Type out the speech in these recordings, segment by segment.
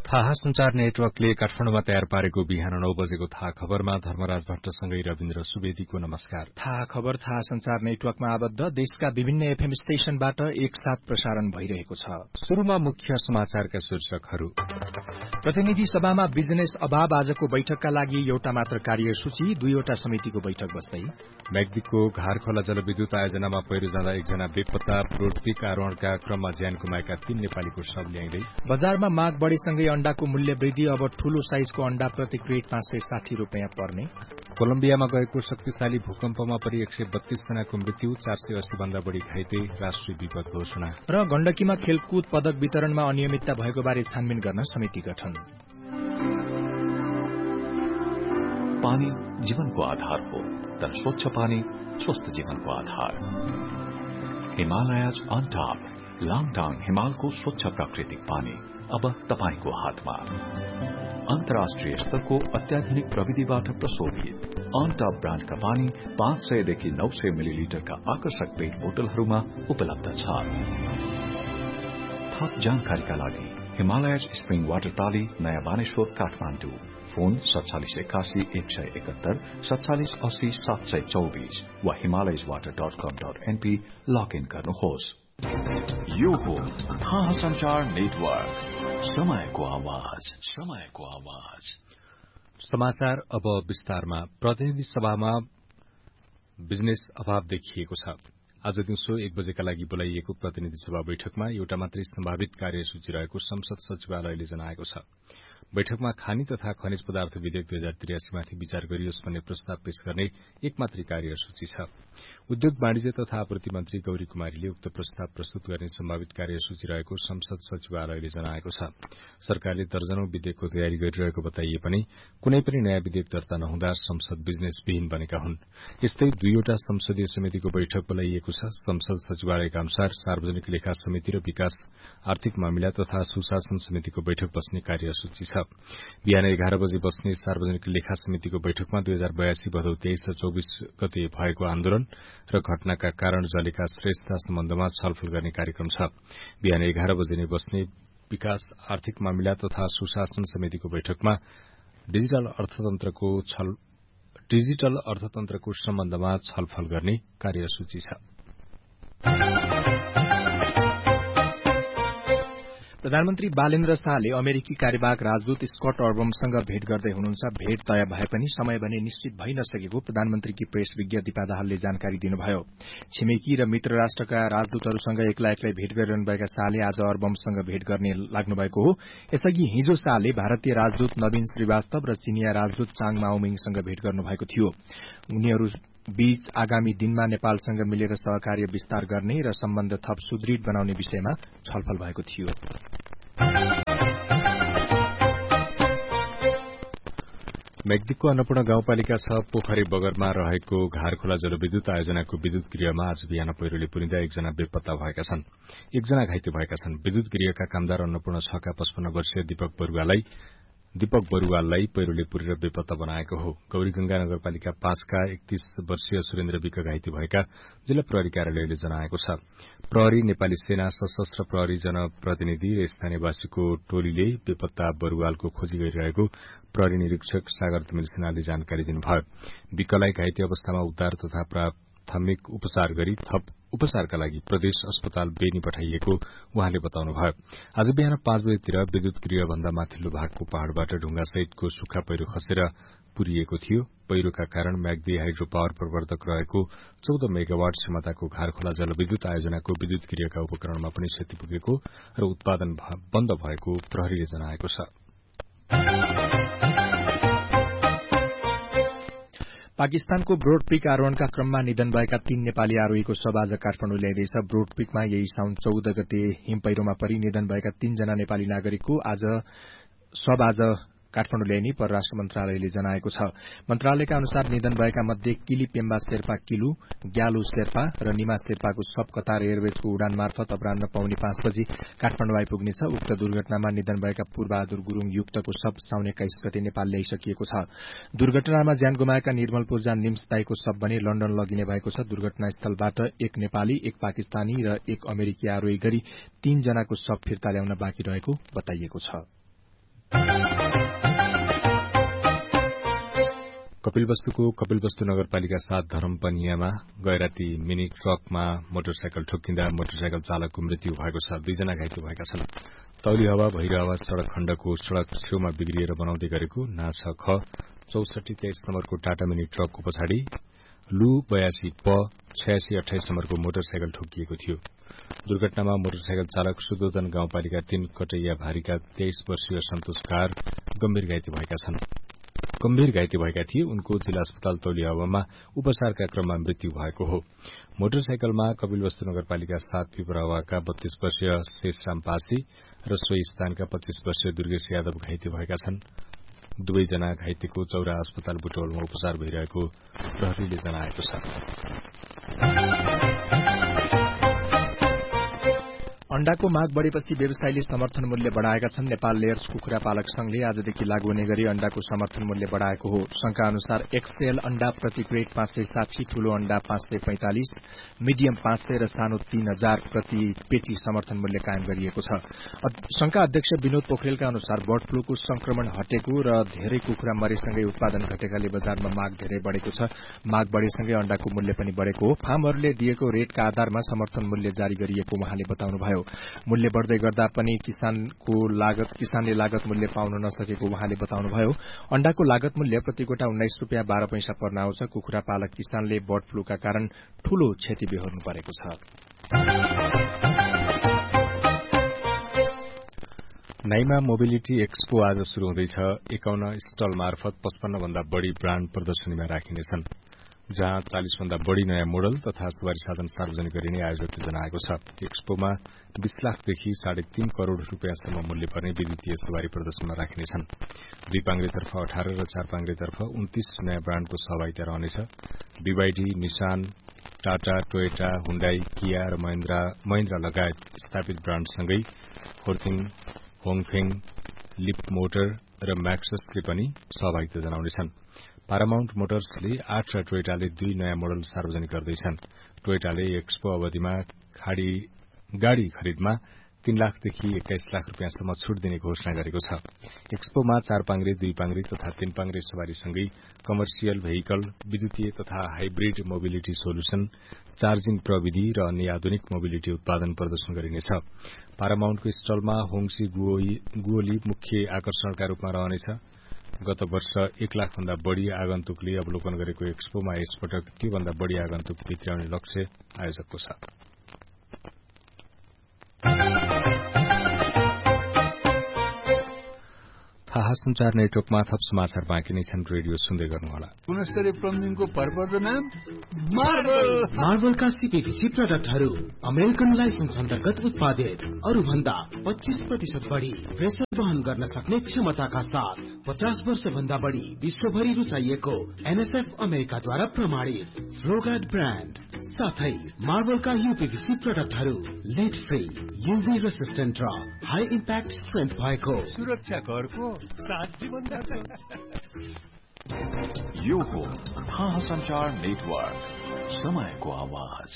थाहा संचार नेटवर्कले काठमाडौँमा तयार पारेको बिहान 9 बजेको थाहा खबरमा धर्मराज भट्टसँगै रविन्द्र सुवेदीको नमस्कार। थाहा खबर थाहा संचार नेटवर्कमा आबद्ध देशका विभिन्न एफएम स्टेशनबाट एकसाथ प्रसारण भइरहेको छ। शुरूमा मुख्य समाचारका शीर्षकहरू। प्रतिनिधि सभामा बिजनेस अभाव आजको बैठकका लागि एउटा मात्र कार्यसूची, 2वटा समितिको बैठक बस्दै। म्याग्दीको घारखोला जलविद्युत आयोजनामा पहिरो जाँदा एकजना बेपत्ता, ब्रोडपिक आरोहणका क्रममा ज्यान गुमाएका 3 नेपालीको शव ल्याइँदै। बजारमा माग बढेसँगै अण्डाको मूल्य वृद्धि, अब ठूलो साइजको अण्डा प्रति क्रेट 560 रुपियाँ पर्ने। कोलम्बियामा गएको शक्तिशाली भूकम्पमा परि 132 जनाको मृत्यु, 480 भन्दा बढ़ी घाइते, राष्ट्रिय विपद घोषणा। र गण्डकीमा खेलकुद पदक वितरणमा अनियमितता भएको बारे छानबिन गर्न समिति गठन। पानी जीवनको आधार हो, तर स्वच्छ पानी स्वस्थ जीवनको आधार। हिमालयज अन टॉप, लाङटाङ हिमालको स्वच्छ प्राकृतिक पानी अब तपाईको हातमा। अन्तर्राष्ट्रिय स्तरको अत्याधुनिक प्रविधिबाट प्रशोभित अन टॉप ब्रान्डका पानी 500 देखि 900 मिलिलिटरका आकर्षक पेट बोतलहरूमा उपलब्ध छ। थप जानकारीका लागि हिमालयज स्प्रिङ वाटर प्राली, नयाँ बानेश्वर, काठमाडौँ। फोन 4781 171 4780 724 वा himalayaswater.com.np लगइन गर्नुहोस्। यो हो थाहा संचार नेटवर्क, समयको आवाज, समयको आवाज। समाचार अब विस्तारमा। प्रतिनिधि सभामा बिजनेस अभाव देखिएको छ। आज दिउँसो 1 बजेका लागि बोलाइएको प्रतिनिधि सभा बैठकमा एउटा मात्रै सम्भावित कार्यसूची रहेको संसद सचिवालयले जनाएको छ। बैठकमा खानी तथा खनिज पदार्थ विधेयक 2083 माथि विचार गरियोस् भन्ने प्रस्ताव पेश गर्ने एक मात्रै कार्यसूची छ। उद्योग वाणिज्य तथा आपूर्ति मन्त्री गौरी कुमारीले उक्त प्रस्ताव प्रस्तुत गर्ने सम्भावित कार्यसूची रहेको संसद सचिवालयले जनाएको छ। सरकारले दर्जनौं विधेयकको तयारी गरिरहेको बताइए पनि कुनै पनि नयाँ विधेयक दर्ता नहुँदा संसद बिजनेसविहीन बनेका हुन्। यस्तै 2वटा संसदीय समितिको बैठक बोलाइएको छ। संसद सचिवालयका अनुसार सार्वजनिक लेखा समिति र विकास आर्थिक मामिला तथा सुशासन समितिको बैठक बस्ने कार्यसूची छ। बिहान 11 बजे बस्ने सार्वजनिक लेखा समितिको बैठकमा 2082 भदौ 23 र 24 गते भएको आन्दोलन र घटनाका कारण जलेका श्रेष्ठता सम्बन्धमा छलफल गर्ने कार्यक्रम छ। बिहान 11 बजे नै बस्ने विकास आर्थिक मामिला तथा सुशासन समितिको बैठकमा डिजिटल अर्थतन्त्रको सम्बन्धमा छलफल गर्ने कार्यसूची छ। प्रधानमन्त्री बालेन्द्र शाहले अमेरिकी कार्यवाहक राजदूत स्कट अर्बमसँग भेट गर्दै हुनुहुन्छ। भेट तय भए पनि समय भने निश्चित भइ नसकेको प्रधानमन्त्रीकी प्रेस विज्ञ दीपा दाहालले जानकारी दिनुभयो। छिमेकी र मित्र राष्ट्रका राजदूतहरूसँग एक्लै भेट गरिरहनुभएका शाहले आज अर्बमसँग भेट गर्ने लाग्नुभएको हो। यसअघि हिजो शाहले भारतीय राजदूत नवीन श्रीवास्तव र चिनिया राजदूत चाङ माओमिङसँग भेट गर्नुभएको थियो। उनीहरू बीच आगामी दिनमा नेपालसँग मिलेर सहकार्य विस्तार गर्ने र सम्बन्ध थप सुदृढ़ बनाउने विषयमा छलफल भएको थियो। म्याग्दीको अन्नपूर्ण गाउँपालिका 6 पोखरी बगरमा रहेको घारखोला जलविद्युत आयोजनाको विद्युत गृहमा आज बिहान पहिरोले पुरिँदा एकजना बेपत्ता भएका छन्, एकजना घाइते भएका छन्। विद्युत गृहका कामदार अन्नपूर्ण 6 का 55 वर्षीय दीपक बरुवाललाई पहिरोले पुरेर बेपत्ता बनाएको हो। गौरीगंगा नगरपालिका 5 का 31 वर्षीय सुरेन्द्र विक घाइते भएका जिल्ला प्रहरी कार्यालयले जनाएको छ। प्रहरी, नेपाली सेना, सशस्त्र प्रहरी जनप्रतिनिधि र स्थानीयवासीको टोलीले बेपत्ता बरुवालको खोजी गरिरहेको प्रहरी निरीक्षक सागर तिमिल सिन्हाले जानकारी दिनुभयो। विकलाई घाइते अवस्थामा उद्धार तथा प्राथमिक उपचार गरी थप उपचारका लागि प्रदेश अस्पताल बेनी पठाइएको उहाँले बताउनुभयो। आज बिहान 5 बजेतिर विद्युत गृह भन्दा माथिल्लो भागको पहाड़बाट ढुंगासहितको सुक्खा पहिरो खसेर पुरिएको थियो। पहिरोका कारण म्याग्दी हाइड्रो पावर प्रवर्धक रहेको 14 मेगावाट क्षमताको घारखोला जलविद्युत आयोजनाको विद्युत गृहका उपकरणमा पनि क्षति पुगेको र उत्पादन बन्द भएको प्रहरीले जनाएको छ। पाकिस्तानको ब्रोडपिक आरोहणका क्रममा निधन भएका 3 नेपाली आरोहीको शव आज काठमाडौँ ल्याइँदैछ। ब्रोडपिकमा यही साउन 14 गते हिमपैह्रोमा परि निधन भएका 3 जना नेपाली नागरिकको शव आज काठमाडौँ ल्याइने परराष्ट्र मन्त्रालयले जनाएको छ। मन्त्रालयका अनुसार निधन भएका मध्ये किली पेम्बा शेर्पा किलु, ग्यालु शेर्पा र निमा शेर्पाको शव कतार एयरवेजको उडान मार्फत अपराह्न 4:45 बजी काठमाडौँ आइपुग्नेछ। उक्त दुर्घटनामा निधन भएका पूर्वबहादुर गुरूङ युक्तको शव साउन 21 गते नेपाल ल्याइसकिएको छ। दुर्घटनामा ज्यान गुमाएका निर्मल पूजा निम्स दाईको शव भने लण्डन लगिने भएको छ। दुर्घटनास्थलबाट 1 नेपाली, 1 पाकिस्तानी र 1 अमेरिकी आरोही गरी 3 जनाको शव फिर्ता ल्याउन बाँकी रहेको बताइएको छ। कपिलवस्तुको कपिलवस्तु नगरपालिका 7 धरमपनियामा गैराती मिनी ट्रकमा मोटरसाइकल ठोक्किँदा मोटरसाइकल चालकको मृत्यु भएको छ। 2 जना घाइते भएका छन्। तौली हावा भैरहावा सड़क खण्डको सड़क छेउमा बिग्रिएर बनाउँदै गरेको नाछ ख 6423 नम्बरको टाटा मिनी ट्रकको पछाडि लु 82 प 8628 नम्बरको मोटरसाइकल ठोकिएको थियो। दुर्घटनामा मोटरसाइकल चालक सुदोधन गाउँपालिका 3 कटैया भारीका 23 वर्षीय सन्तोष कार गम्भीर घाइते भएका थिए। उनको जिल्ला अस्पताल तौली हावामा उपचारका क्रममा मृत्यु भएको हो। मोटरसाइकलमा कपिलवस्तु नगरपालिका 7 पिपरावाका 32 वर्षीय शेषराम पासी र सोही स्थानका 25 वर्षीय दुर्गेश यादव घाइते भएका छन्। दुवैजना घाइतेको चौरा अस्पताल बुटवलमा उपचार भइरहेको प्रहरीले जनाएको छ। अण्डाको माग बढ़ेपछि व्यवसायीले समर्थन मूल्य बढ़ाएका छन्। नेपाल लेयर्स कुखुरा पालक संघले आजदेखि लागू हुने गरी अण्डाको समर्थन मूल्य बढ़ाएको हो। संघका अनुसार एक्सएल अण्डा प्रति क्रेट 560, ठूलो अण्डा 545, मिडियम 500 र सानो 3000 प्रति पेटी समर्थन मूल्य कायम गरिएको छ। संघका अध्यक्ष विनोद पोखरेलका अनुसार बर्ड फ्लूको संक्रमण हटेको र धेरै कुखुरा मरेसँगै उत्पादन घटेकाले बजारमा माग धेरै बढ़ेको छ। माग बढ़ेसँगै अण्डाको मूल्य पनि बढ़ेको हो। फार्महरूले दिएको रेटका आधारमा समर्थन मूल्य जारी गरिएको उहाँले बताउनुभयो। मूल्य बढ़दै गर्दा पनि किसानले लागत मूल्य पाउन नसकेको उहाँले बताउनुभयो। अण्डाको लागत मूल्य प्रति गोटा 19 रुपियाँ 12 पैसा पर्न आउँछ। कुखुरा पालक किसानले बर्ड फ्लूका कारण ठूलो क्षति बेहोर्नु परेको छ। नाइमा मोबिलिटी एक्सपो आज शुरू हुँदैछ। 51 स्टल मार्फत 55 भन्दा बढ़ी ब्राण्ड प्रदर्शनीमा राखिनेछन्, जहाँ 40 भन्दा बढ़ी नयाँ मोडल तथा सवारी साधन सार्वजनिक गरिने आयोजकले जनाएको छ। एक्सपोमा 20 लाखदेखि 3.5 करोड़ रूपियाँसम्म मूल्य पर्ने विद्युतीय सवारी प्रदर्शनमा राखिनेछन्। 2 पाङ्ग्रेतर्फ 18 र 4 पाङ्ग्रेतर्फ 29 नयाँ ब्राण्डको सहभागिता रहनेछ। बीवाईडी, निशान, टाटा, टोयोटा, हुण्डाई, किया र महिन्द्रा लगायत स्थापित ब्राण्डसँगै फोर्थिङ, होङफेङ, लिप मोटर र म्याक्ससले पनि सहभागिता जनाउनेछन्। पारामाउन्ट मोटर्सले 8 र टोयोटाले 2 नयाँ मोडल सार्वजनिक गर्दैछन्। टोयोटाले एक्सपो अवधिमा गाड़ी खरिदमा 3 लाखदेखि 21 लाख रूपियाँसम्म छूट दिने घोषणा गरेको छ। एक्सपोमा 4 पाङ्ग्रे, 2 पाङ्ग्रे तथा 3 पाङ्ग्रे सवारीसँगै कमर्सियल भेहिकल, विद्युतीय तथा हाइब्रिड मोबिलिटी सोल्युशन, चार्जिङ प्रविधि र अन्य आधुनिक मोबिलिटी उत्पादन प्रदर्शन गरिनेछ। पारामाउन्टको स्टलमा होङसी गुओली मुख्य आकर्षणका रूपमा रहनेछ। गत वर्ष 1 लाख भन्दा बढ़ी आगन्तुकले अवलोकन गरेको एक्सपोमा यसपटक त्योभन्दा बढ़ी आगन्तुक भित्राउने लक्ष्य आयोजकको छ। थाहा संचार नेटवर्कमा थप समाचार बाँकी नै छन्। रेडियो सुन्दै गर्नुहोला। गुणस्तरीय प्लम्बिङको भरपर्दो नाम मार्बलका सीपीवीसी प्रोडक्टहरू अमेरिकन लाइसेन्स अन्तर्गत उत्पादित, अरू भन्दा 25% बढ़ी प्रेसर वहन गर्न सक्ने क्षमताका साथ 50 वर्ष भन्दा बढ़ी विश्वभरि रुचाइएको एनएसएफ अमेरिकाद्वारा प्रमाणित फ्लोगार्ड ब्रान्ड, साथै मार्बलका यूपीवीसी प्रोडक्टहरू लेड फ्री, यूभी रेसिस्टेन्ट र हाई इम्प्याक्ट स्ट्रेन्थ भएको सुरक्षा घरको साथ जीवनको। यो हो थाहा संचार नेटवर्क, समयको आवाज।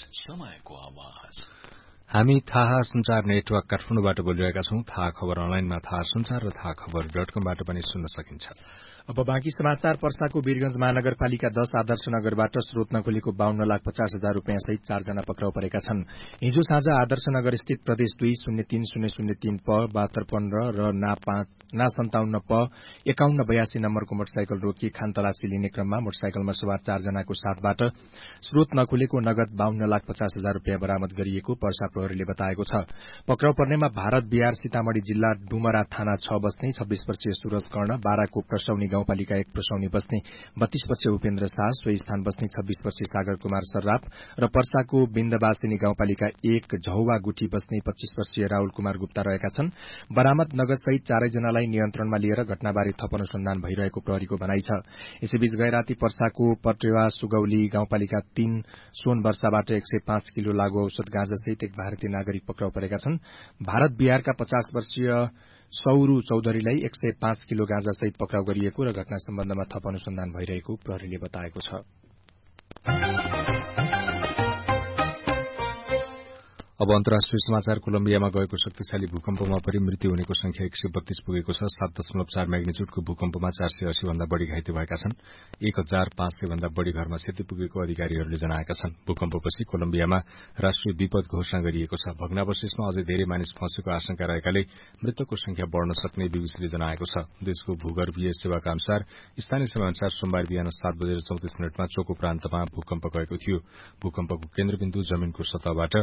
हामी थाहा संचार नेटवर्क काठमाडौँबाट बोलिरहेका छौं। थाहा खबर अनलाइनमा थाहा संचार र थाहा खबर.com-बाट पनि सुन्न सकिन्छ। अब बाँकी समाचार। पर्साको वीरगंज महानगरपालिका 10 आदर्श नगरबाट स्रोत नखुलेको 52,50,000 रूपियाँ सहित 4 जना पक्राउ परेका छन्। हिजो साँझ आदर्श नगर स्थित प्रदेश 2-03-003 प 7215 र ना 57 प 5182 नम्बरको मोटरसाइकल रोकी खानतलासी लिने क्रममा मोटरसाइकलमा सवार 4 जनाको साथबाट स्रोत नखुलेको नगद 52,50,000 रूपियाँ बरामद गरिएको पर्सा प्रहरीले बताएको छ। पक्राउ पर्नेमा भारत बिहार सीतामढ़ी जिल्ला डुमरा थाना 6 बस्ने 26 वर्षीय सूरज कर्ण, बाराको प्रसौनी गाउँपालिका 1 प्रसौनी बस्ने 32 वर्षीय उपेन्द्र शाह, सोही स्थान बस्ने 26 वर्षीय सागर कुमार सर्राफ र पर्साको बिन्दवासिनी गाउँपालिका 1 झौवा गुठी बस्ने 25 वर्षीय राहुल कुमार गुप्ता रहेका छन्। बरामद नगद सहित 4 जनालाई नियन्त्रणमा लिएर घटनाबारे थप अनुसन्धान भइरहेको प्रहरीको भनाइ छ। यसैबीच गैराती पर्साको पटेवा सुगौली गाउँपालिका 3 सोन वर्षाबाट 105 किलो लागू औषध गाँजा सहित एक भारतीय नागरिक पक्राउ परेका छन्। भारत बिहारका 50 वर्षीय सौरू चौधरीलाई 105 किलो गाँजा सहित पक्राउ गरिएको र घटना सम्बन्धमा थप अनुसन्धान भइरहेको प्रहरीले बताएको छ। अब अन्तर्राष्ट्रिय समाचार। कोलम्बियामा गएको शक्तिशाली भूकम्पमा परि मृत्यु हुनेको संख्या 132 पुगेको छ। 7.4 म्याग्निच्युडको भूकम्पमा 480 भन्दा बढ़ी घाइते भएका छन्। 1500 भन्दा बढ़ी घरमा क्षति पुगेको अधिकारीहरूले जनाएका छन्। भूकम्पपछि कोलम्बियामा राष्ट्रिय विपद घोषणा गरिएको छ। भग्नावशेषमा अझै धेरै मानिस फँसेको आशंका रहेकाले मृतकको संख्या बढ़न सक्ने बीबीसीले जनाएको छ। देशको भूगर्भीय सेवाका अनुसार स्थानीय समयअनुसार सोमबार बिहान 7:34 चोको प्रान्तमा भूकम्प गएको थियो। भूकम्पको केन्द्रबिन्दु जमीनको सतहबाट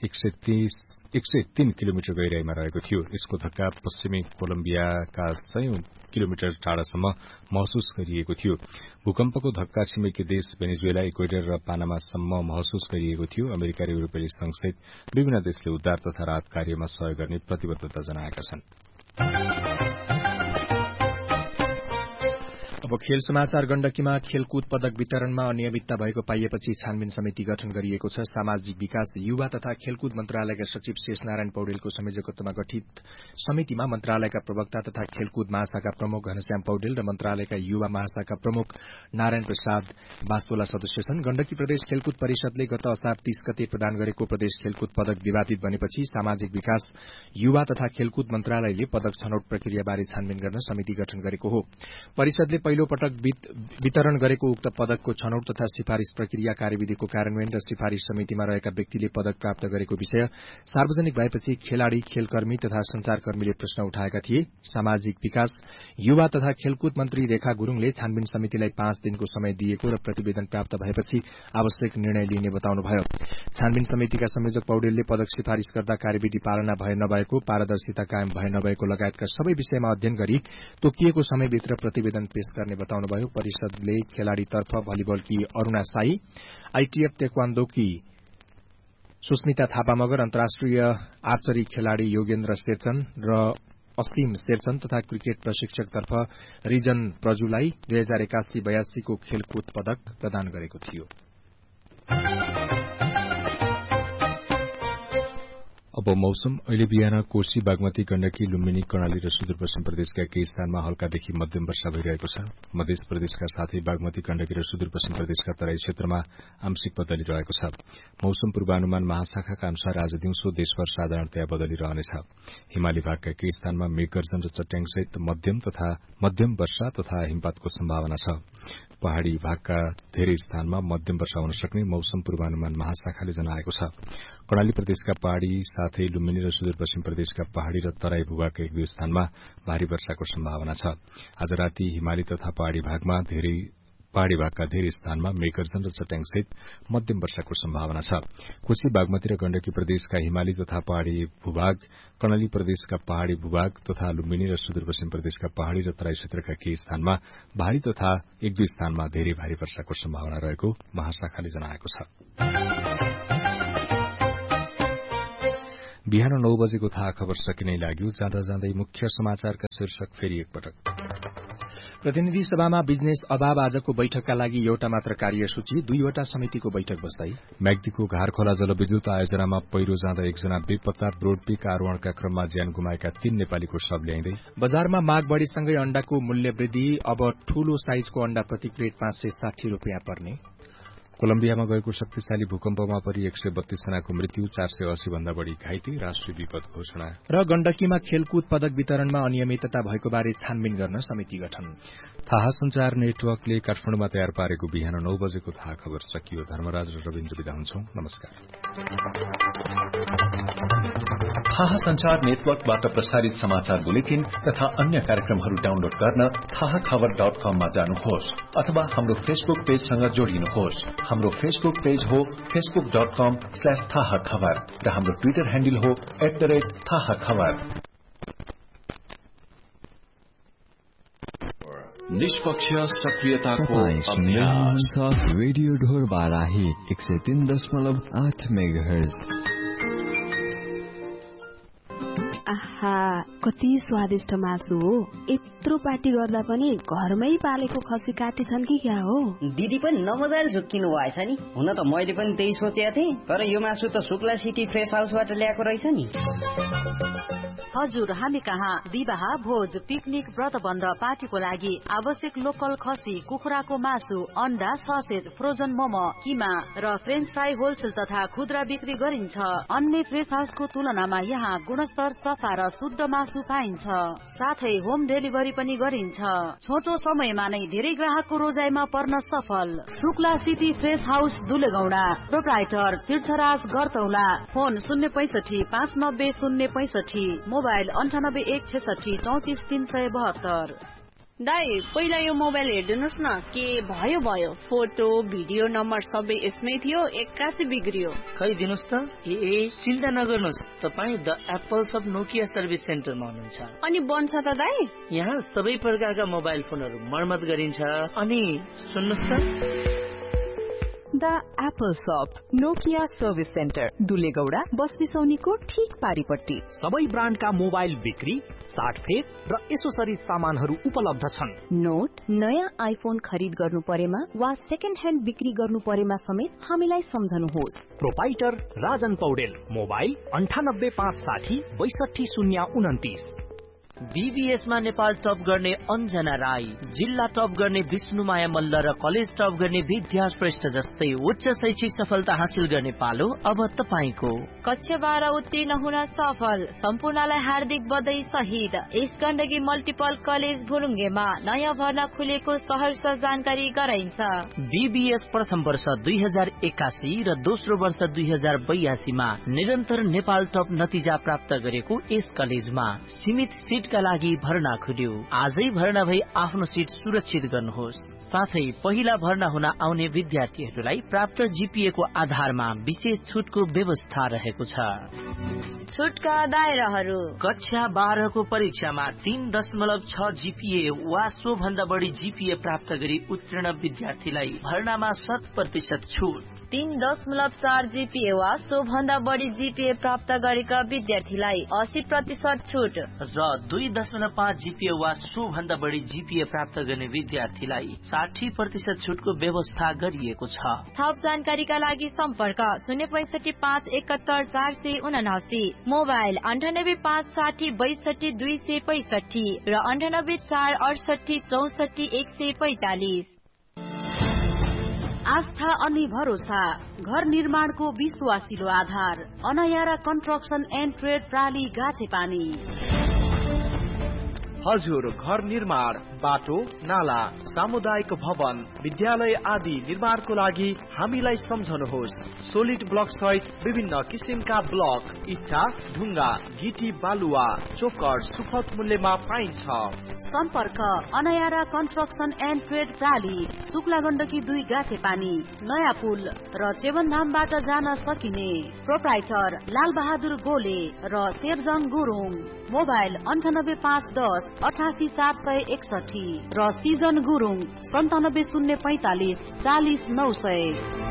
103 किलोमिटर गहिराईमा रहेको थियो। यसको धक्का पश्चिमी कोलम्बियाका 100 किलोमिटर टाढासम्म महसुस गरिएको थियो। भूकम्पको धक्का छिमेकी देश भेनेजुएला, इक्वेडर र पानामासम्म महसुस गरिएको थियो। अमेरिका र युरोपेली संघसहित विभिन्न देशले उद्धार तथा राहत कार्यमा सहयोग गर्ने प्रतिबद्धता जनाएका छन्। अब खेल समाचार। गण्डकीमा खेलकुद पदक वितरणमा अनियमितता भएको पाइएपछि छानबिन समिति गठन गरिएको छ। सामाजिक विकास, युवा तथा खेलकुद मन्त्रालयका सचिव शेषनारायण पौडेलको संयोजकत्वमा गठित समितिमा मन्त्रालयका प्रवक्ता तथा खेलकुद महाशाखा प्रमुख घनश्याम पौडेल र मन्त्रालयका युवा महाशाखा प्रमुख नारायण प्रसाद बास्तोला सदस्य छन्। गण्डकी प्रदेश खेलकुद परिषदले गत असार 30 गते प्रदान गरेको प्रदेश खेलकुद पदक विवादित बनेपछि सामाजिक विकास, युवा तथा खेलकुद मन्त्रालयले पदक छनौट प्रक्रियाबारे छानबिन गर्न समिति गठन गरेको हो। परिषदले पहिलो पटक वितरण गरेको उक्त पदकको छनौट तथा सिफारिश प्रक्रिया, कार्यविधिको कार्यान्वयन र सिफारिश समितिमा रहेका व्यक्तिले पदक प्राप्त गरेको विषय सार्वजनिक भएपछि खेलाड़ी, खेलकर्मी तथा संचारकर्मीले प्रश्न उठाएका थिए। सामाजिक विकास, युवा तथा खेलकुद मन्त्री रेखा गुरूङले छानबिन समितिलाई 5 दिनको समय दिएको र प्रतिवेदन प्राप्त भएपछि आवश्यक निर्णय लिने बताउनुभयो। छानबिन समितिका संयोजक पौडेलले पदक सिफारिश गर्दा कार्यविधि पालना भए नभएको, पारदर्शिता कायम भए नभएको लगायतका सबै विषयमा अध्ययन गरी तोकिएको समयभित्र प्रतिवेदन पेश गर्ने बताउनुभयो। परिषदले खेलाड़ीतर्फ भलिबलकी अरूणा साई, आईटीएफ तेक्वान्दोकी सुस्मिता थापा मगर, अन्तर्राष्ट्रिय आर्चरी खेलाड़ी योगेन्द्र शेरचन र असीम शेरचन तथा क्रिकेट प्रशिक्षकतर्फ रिजन प्रजुलाई 2081-82 को खेलकुद पदक प्रदान गरेको थियो। अब मौसम। अहिले बिहान कोशी, बागमती, गण्डकी, लुम्बिनी, कर्णाली र सुदूरपश्चिम प्रदेशका केही स्थानमा हल्कादेखि मध्यम वर्षा भइरहेको छ। मध्य प्रदेशका साथै बागमती, गण्डकी र सुदूरपश्चिम प्रदेशका तराई क्षेत्रमा आंशिक बदली रहेको छ। मौसम पूर्वानुमान महाशाखाका अनुसार आज दिउँसो देशभर साधारणतया बदली रहनेछ। हिमाली भागका केही स्थानमा मेघगर्जन र चट्याङसहित मध्यम वर्षा तथा हिमपातको सम्भावना छ। पहाड़ी भागका धेरै स्थानमा मध्यम वर्षा हुन सक्ने मौसम पूर्वानुमान महाशाखाले जनाएको छ। कर्णाली प्रदेशका पहाड़ी साथै लुम्बिनी र सुदूरपश्चिम प्रदेशका पहाड़ी र तराई भूभागका 1-2 स्थानमा भारी वर्षाको सम्भावना छ। आज राति हिमाली तथा पहाड़ी भागका धेरै स्थानमा मेघगर्जन र चट्याङसहित मध्यम वर्षाको सम्भावना छ। कोशी, बागमती र गण्डकी प्रदेशका हिमाली तथा पहाड़ी भूभाग, कर्णाली प्रदेशका पहाड़ी भूभाग तथा लुम्बिनी र सुदूरपश्चिम प्रदेशका पहाड़ी र तराई क्षेत्रका केही स्थानमा भारी तथा 1-2 स्थानमा धेरै भारी वर्षाको सम्भावना रहेको महाशाखाले जनाएको छ। बिहान 9 बजेको थाहा खबर सकिनै लाग्यो। जाँदा जाँदै मुख्य समाचारका शीर्षक फेरि एकपटक। प्रतिनिधि सभामा बिजनेस अभाव आजको बैठकका लागि एउटा मात्र कार्यसूची, 2वटा समितिको बैठक बस्दै। म्याग्दीको घारखोला जलविद्युत आयोजनामा पहिरो जाँदा एकजना बेपत्ता, ब्रोडपीक आरोहणका क्रममा ज्यान गुमाएका 3 नेपालीको शव ल्याइँदै। बजारमा माग बढ़ीसँगै अण्डाको मूल्य वृद्धि, अब ठूलो साइजको अण्डा प्रति प्लेट 560 रुपियाँ पर्ने। कोलम्बियामा गएको शक्तिशाली भूकम्पमा परि 132 जनाको मृत्यु, 480 भन्दा बढ़ी घाइते, राष्ट्रिय विपद घोषणा। र गण्डकीमा खेलकुद पदक वितरणमा अनियमितता भएको बारे छानबिन गर्न समिति गठन। थाहा संचार नेटवर्कले काठमाडौँमा तयार पारेको बिहान 9 बजेको थाहा खबर सकियो। धर्मराज र रविन्द्र विदा हुन्छौं। नमस्कार। थाहा संचार नेटवर्कबाट प्रसारित समाचार बुलेटिन तथा अन्य कार्यक्रमहरू डाउनलोड गर्न थाहाखबर.com मा जानुहोस् अथवा हाम्रो फेसबुक पेजसँग जोडिनुहोस्। हाम्रो फेसबुक पेज हो facebook.com/थाहाखबर र हाम्रो ट्विटर ह्यान्डल हो @थाहाखबर। निष्पक्ष सक्रियताको अभ्यास। Radio Dhorbarahi 103.8 megahertz. आहा, कति स्वादिष्ट मासु हो। यत्रो पार्टी गर्दा पनि घरमै पालेको खसी काटेछन् कि क्या हो? दिदी पनि नमजाले झुक्किनु भएछ नि। हुन त मैले पनि त्यही सोचेको थिएँ, तर यो मासु त शुक्ला सिटी फ्रेश हाउसबाट ल्याएको रहेछ नि। हजुर, हामी कहाँ विवाह, भोज, पिकनिक, व्रतबन्ध, पार्टीको लागि आवश्यक लोकल खसी, कुखुराको मासु, अन्डा, ससेज, फ्रोजन मोमो, किमा र फ्रेन्च फ्राई होलसेल तथा खुद्रा बिक्री गरिन्छ। अन्य फ्रेस हाउसको तुलनामा यहाँ गुणस्तर, सफा र शुद्ध मासु पाइन्छ। साथै होम डेलिभरी पनि गरिन्छ। छोटो समयमा नै धेरै ग्राहकको रोजाइमा पर्न सफल। Shukla city fresh house दुलेगौडा। Proprietor तीर्थराज गरतौला। Phone 065 mobile 9816634372। दाइ, पहिला यो मोबाइल हेरिदिनुहोस् न, के भयो फोटो भिडियो नम्बर सबै यसमै थियो, 81 बिग्रियो। खै दिनुहोस् त। चिन्ता नगर्नुहोस्, तपाईँ the Apple sub Nokia service सेन्टरमा हुनुहुन्छ। अनि बन्छ त दाइ? यहाँ सबै प्रकारका मोबाइल फोनहरू मर्मत गरिन्छ। अनि सुन्नुहोस् त, द एप्पल शप नोकिया सर्भिस सेन्टर दुलेगौडा बस बिसौनीको ठीक पारिपट्टि। सबै ब्रान्डका मोबाइल बिक्री, साटफेर र एसोसरिज सामानहरू उपलब्ध छन्। नोट, नयाँ आइफोन खरिद गर्नु परेमा वा सेकेन्ड ह्यान्ड बिक्री गर्नु परेमा समेत हामीलाई सम्झनुहोस्। Proprietor Rajan Paudel. Mobile 9856 62029। बीबीएसमा Nepal top गर्ने अन्जना राई, जिल्ला टप गर्ने विष्णुमाया मल्ल र कलेज टप गर्ने विद्या श्रेष्ठ जस्तै उच्च शैक्षिक सफलता हासिल गर्ने पालो अब तपाईको। कक्षा 12 उत्तीर्ण हुन सफल सम्पूर्णलाई हार्दिक बधाई सहित यस गण्डकी मल्टिपल कलेज भुलुङ्गेमा नयाँ भर्ना खुलेको सहर्ष जानकारी गराइन्छ। बीबीएस प्रथम वर्ष 2081 र दोस्रो वर्ष 2082 मा निरन्तर नेपाल टप नतिजा प्राप्त गरेको यस कलेजमा सीमित सीटका लागि भर्ना खुल्यो। आजै भर्ना भई आफ्नो सीट सुरक्षित गर्नुहोस्। साथै पहिला भर्ना हुन आउने विद्यार्थीहरूलाई प्राप्त जीपीए को आधारमा विशेष छुटको व्यवस्था रहेको छ। छुटका दायराहरू: कक्षा 12 को परीक्षामा 3.6 जीपीए वा सो भन्दा बढी जीपीए प्राप्त गरी उत्तीर्ण विद्यार्थीलाई भर्नामा 100% छुट। 3.4 जीपीए वा सो भन्दा बढी जीपीए प्राप्त गरेका विद्यार्थीलाई 80% छुट र 2.5 जीपीए वा सो भन्दा बढी जीपीए प्राप्त गर्ने विद्यार्थीलाई 60% छुटको व्यवस्था गरिएको छ। थप जानकारीका लागि सम्पर्क 06571744779, मोबाइल 9856026265 र 9848644145। आस्था अनि भरोसा, घर निर्माणको विश्वासिलो आधार, अनायारा कन्स्ट्रक्सन एन्ड ट्रेड प्राली गाछेपानी। हजुर, घर निर्माण, बाटो, नाला, सामुदायिक भवन, विद्यालय आदि निर्माणको लागि हामीलाई सम्झनुहोस्। सोलिड ब्लक सहित विभिन्न किसिमका ब्लक, इट्टा, ढुङ्गा, गिटी, बालुवा, चोकर सुपथ मूल्यमा पाइन्छ। सम्पर्क अनायारा construction and trade प्राली, Shukla Gandaki 2 गाछेपानी, नयाँ पुल र चेवनधामबाट जान सकिने। प्रोप्राइटर लाल बहादुर गोले र शेरजङ गुरुङ। मोबाइल 98510 88461 र सिजन गुरुङ 97045 40900।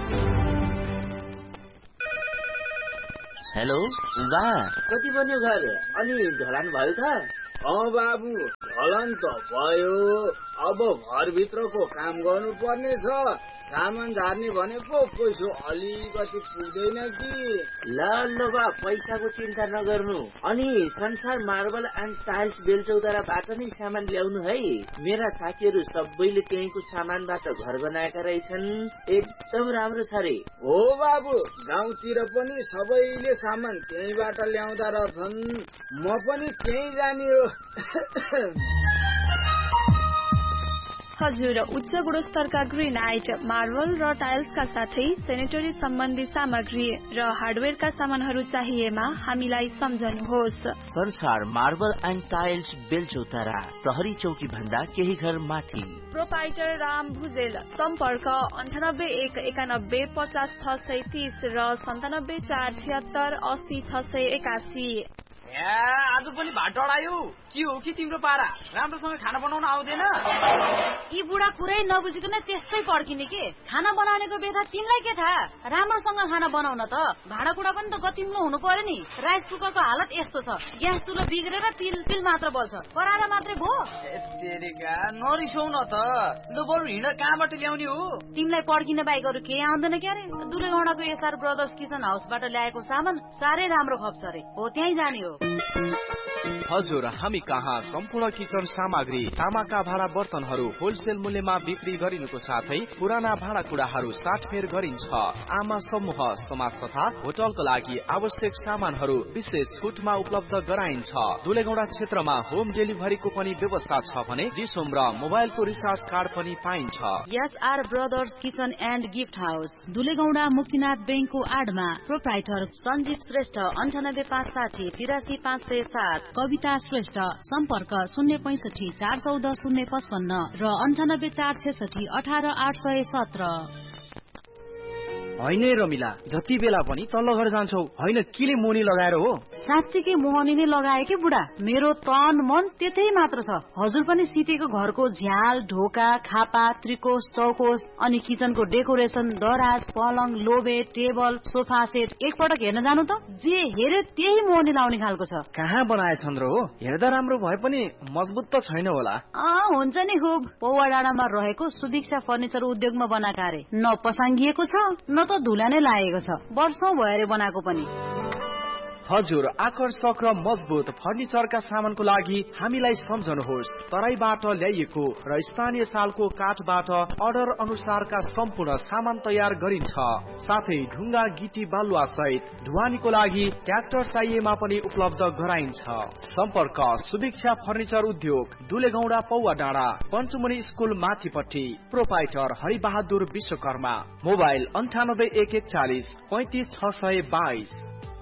हेलो बा, कति बन्यो घर? अनि ढलान भयो त? बाबु, ढलान त भयो। अब घरभित्रको काम गर्नु पर्ने छ। सामान झार्ने भनेको पैसा अलिकति पुग्दैन कि। ल बा, पैसाको चिन्ता नगर्नु। अनि संसार मार्बल एन्ड टाइल्स बेलचौताराबाट नै सामान ल्याउनु है। मेरा साथीहरू सबैले त्यहीँको सामानबाट घर बनाएका रहेछन्। एकदम राम्रो छ रे। हो बाबु, गाउँतिर पनि सबैले सामान त्यहीँबाट ल्याउँदा रहेछन्। म पनि त्यहीँ जाने हो। हजुर, उच्च गुणस्तरका ग्रेनाइट, मार्बल र टाइल्सका साथै सेनेटरी सम्बन्धी सामग्री र हार्डवेयरका सामानहरू चाहिएमा हामीलाई सम्झनुहोस्। संसार मार्बल एन्ड टाइल्स बेलचौतारा, प्रहरी चौकी भन्दा केही घर माथि। प्रोप्राइटर राम भुजेल। सम्पर्क 9819506630 र 9747780681। आज पनि भात डढायो। के हो कि तिम्रो पारा? राम्रोसँग खाना बनाउन आउँदैन? यी बुढा कुरै नबुझिकन त्यस्तै पड्किने के? खाना बनाउनेको बेथा तिमीलाई के थाहा? राम्रोसँग खाना बनाउन त भाँडाकुँडा पनि त गतिलो हुनु पर्यो नि। राइस कुकरको हालत यस्तो छ, ग्यास चुलो बिग्रेर पिल मात्र बल्छ, कराएर मात्रै भो। नरिसाउ न त। ल बरु हिँड, कहाँबाट ल्याउने हो? तिमीलाई पड्किन बाहेक अरू केही आउँदैन क्यारे? दुलेगौडाको एसआर ब्रदर्स किचन हाउसबाट ल्याएको सामान साह्रै राम्रो खप्छ रे। हो, त्यहीँ जाने हो। हजुर, हामी कहाँ सम्पूर्ण किचन सामग्री, तामाका भाँडा बर्तनहरू होलसेल मूल्यमा बिक्री गरिनुको साथै पुराना भाँडाकुँडाहरू साटफेर गरिन्छ। आमा समूह, समाज तथा होटलको लागि आवश्यक सामानहरू विशेष छुटमा उपलब्ध गराइन्छ। दुलेगौडा क्षेत्रमा होम डेलिभरीको पनि व्यवस्था छ भने रिसोम र मोबाइलको रिचार्ज कार्ड पनि पाइन्छ। SR brothers kitchen and gift house, दुलेगौडा Muktinath बैंकको आडमा। प्रोप्राइटर सञ्जीव श्रेष्ठ, 9856 83507। कविता श्रेष्ठ, सम्पर्क 065 414 055 र 98 466 18 817। होइन रमिला, जति बेला पनि तल्लो घर जान्छौ, होइन केले मोनी लगाएर हो? साँच्चीकै मोहनी नै लगाए कि बुढा, मेरो तन मन त्यतै मात्र छ। हजुर पनि सितेको घरको झ्याल, ढोका, खापा, त्रिकोश, चौकोश अनि किचनको डेकोरेसन, दराज, पलङ, लोबे, टेबल, सोफा सेट एकपटक हेर्न जानु त। जे हेरे त्यही मोहनी लाउने खालको छ। कहाँ बनाएछन् र हो? हेर्दा राम्रो भए पनि मजबुत त छैन होला। हुन्छ नि खुब। पौवा डाँडामा रहेको सुदीक्षा फर्निचर उद्योगमा बनाएका अरे। न पसाङ्गिएको छ न त धुला नै लागेको छ। वर्षौं भएर बनाएको पनि। हजुर, आकर्षक र मजबुत फर्निचरका सामानको लागि हामीलाई सम्झनुहोस्। तराईबाट ल्याइएको र स्थानीय सालको काठबाट अर्डर अनुसारका सम्पूर्ण सामान तयार गरिन्छ। साथै ढुङ्गा, गिटी, बालुवा सहित ढुवानीको लागि ट्र्याक्टर चाहिएमा पनि उपलब्ध गराइन्छ। सम्पर्क सुदीक्षा फर्निचर उद्योग, दुलेगौडा पौवा डाँडा, पञ्चमुनि स्कुल माथिपट्टि। प्रोपाइटर हरिबहादुर विश्वकर्मा। मोबाइल 98 141 35 622।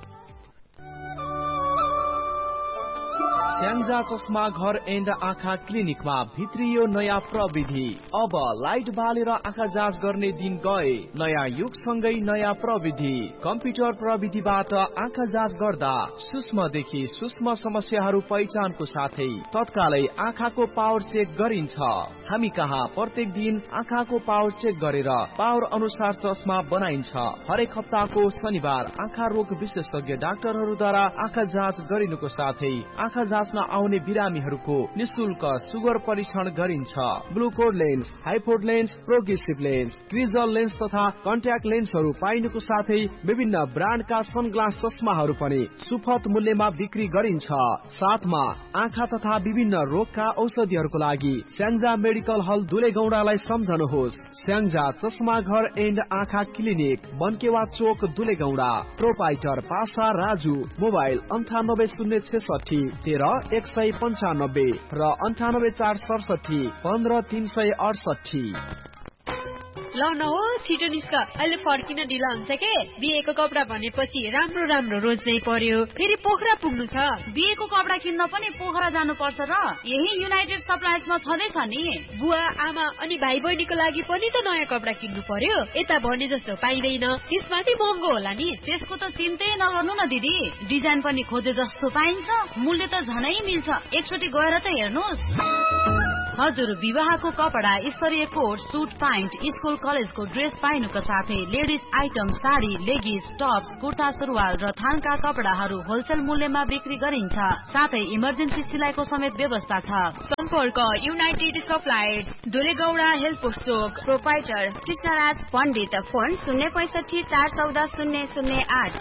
स्याङ्जा चस्मा घर एन्ड आँखा क्लिनिकमा भित्रियो नयाँ प्रविधि। अब लाइट बालेर आँखा जाँच गर्ने दिन गए। नयाँ युगसँगै नयाँ प्रविधि। कम्प्युटर प्रविधिबाट आँखा जाँच गर्दा सूक्ष्मदेखि सूक्ष्म समस्याहरू पहिचानको साथै तत्कालै आँखाको पावर चेक गरिन्छ। हामी कहाँ प्रत्येक दिन आँखाको पावर चेक गरेर पावर अनुसार चस्मा बनाइन्छ। हरेक हप्ताको शनिबार आँखा रोग विशेषज्ञ डाक्टरहरूद्वारा आँखा जाँच गरिनुको साथै आँखा जाँच आउने बिरामीहरूको निशुल्क सुगर परीक्षण गरिन्छ। ग्लुकोड lens, हाइपोड lens, progressive lens, क्रिजल lens तथा कन्ट्याक्ट लेन्सहरू पाइनुको साथै विभिन्न ब्रान्डका सनग्लास चस्माहरू पनि सुपथ मूल्यमा बिक्री गरिन्छ। साथमा आँखा तथा विभिन्न रोगका औषधिहरूको लागि स्याङ्जा मेडिकल हल दुलेगौडालाई सम्झनुहोस्। स्याङ्जा चस्मा घर एन्ड आँखा क्लिनिक, बनकेवा चोक, दुलेगौडा। प्रोपाइटर पासा राजु। मोबाइल 98 066 13 195 र 98 467 15 368। ल न हो, छिटो निस्क, अहिले फर्किन ढिला हुन्छ के। बिहेको कपडा भनेपछि राम्रो राम्रो रोज्नै पर्यो, फेरि पोखरा पुग्नु छ। बिहेको कपडा किन्न पनि पोखरा जानु पर्छ र यही युनाइटेड सप्लायर्समा छँदैछ नि। बुवा आमा अनि भाइ बहिनीको लागि पनि त नयाँ कपडा किन्नु पर्यो। यता भने जस्तो पाइँदैन, त्यसमाथि महँगो होला नि। त्यसको त चिन्तै नगर्नु न दिदी, डिजाइन पनि खोजे जस्तो पाइन्छ, मूल्य त झनै मिल्छ। एकचोटि गएर त हेर्नुहोस्। हजुर, विवाहको कपडा, स्तरीय कोट, सुट, प्यान्ट, स्कुल कलेजको ड्रेस पाइनुको साथै ladies item, sari, लेगिस, Tops, kurta सुरुवाल र थानका कपडाहरू होलसेल मूल्यमा बिक्री गरिन्छ। साथै इमर्जेन्सी सिलाइको समेत व्यवस्था छ। सम्पर्क युनाइटेड सप्लायर्स, दुलेगौडा हेल्थ पोस्ट चोक। प्रोपाइटर कृष्णराज पण्डित। फोन 065 414 008।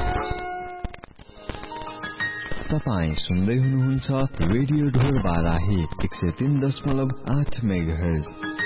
तपाईँ सुन्दै हुनुहुन्छ रेडियो ढोर बाराही 103.8 मेगाहर्ज।